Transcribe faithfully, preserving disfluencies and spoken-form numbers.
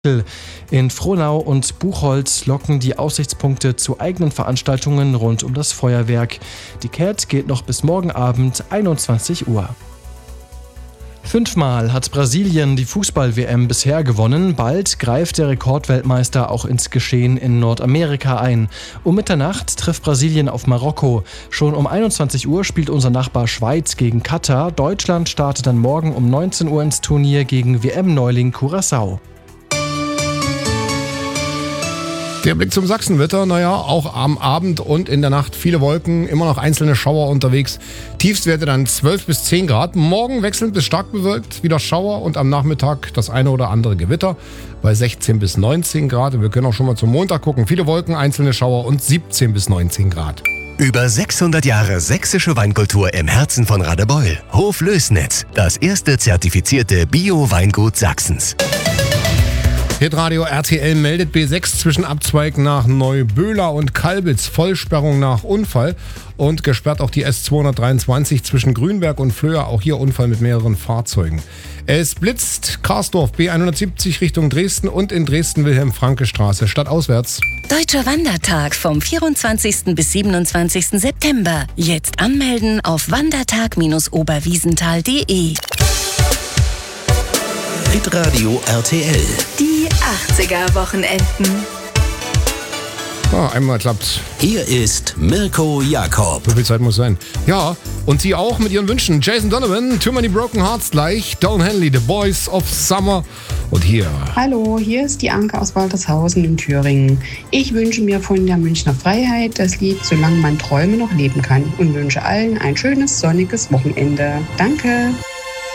In Frohnau und Buchholz locken die Aussichtspunkte zu eigenen Veranstaltungen rund um das Feuerwerk. Die Cat geht noch bis morgen Abend einundzwanzig Uhr. Fünfmal hat Brasilien die Fußball-W M bisher gewonnen. Bald greift der Rekordweltmeister auch ins Geschehen in Nordamerika ein. Um Mitternacht trifft Brasilien auf Marokko. Schon um einundzwanzig Uhr spielt unser Nachbar Schweiz gegen Katar. Deutschland startet dann morgen um neunzehn Uhr ins Turnier gegen W M-Neuling Curaçao. Der Blick zum Sachsenwetter, naja, auch am Abend und in der Nacht viele Wolken, immer noch einzelne Schauer unterwegs. Tiefstwerte dann zwölf bis zehn Grad. Morgen wechselnd bis stark bewölkt, wieder Schauer und am Nachmittag das eine oder andere Gewitter bei sechzehn bis neunzehn Grad. Wir können auch schon mal zum Montag gucken. Viele Wolken, einzelne Schauer und siebzehn bis neunzehn Grad. Über sechshundert Jahre sächsische Weinkultur im Herzen von Radebeul. Hof Lößnitz, das erste zertifizierte Bio-Weingut Sachsens. Hitradio R T L meldet B sechs Zwischenabzweig nach Neuböhler und Kalbitz. Vollsperrung nach Unfall und gesperrt auch die S zweihundertdreiundzwanzig zwischen Grünberg und Flöhr. Auch hier Unfall mit mehreren Fahrzeugen. Es blitzt Karsdorf B hundertsiebzig Richtung Dresden und in Dresden Wilhelm-Franke-Straße stadtauswärts. Deutscher Wandertag vom vierundzwanzigsten bis siebenundzwanzigsten September. Jetzt anmelden auf wandertag Bindestrich oberwiesenthal punkt de. Hitradio R T L. Die achtziger-Wochenenden. Ah, einmal klappt's. Hier ist Mirko Jakob. So viel Zeit muss sein. Ja, und Sie auch mit Ihren Wünschen. Jason Donovan, Too Many Broken Hearts gleich. Don Henley, The Boys of Summer. Und hier. Hallo, hier ist die Anke aus Waltershausen in Thüringen. Ich wünsche mir von der Münchner Freiheit das Lied Solange man Träume noch leben kann und wünsche allen ein schönes, sonniges Wochenende. Danke.